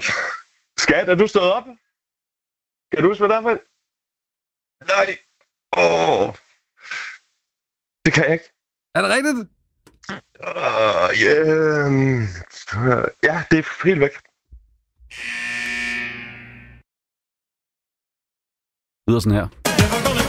Skat, er du stået op? Kan du huske, hvad der er for? Nej. Det kan jeg ikke. Er det rigtigt? Ja, det er helt væk. Lyder sådan her.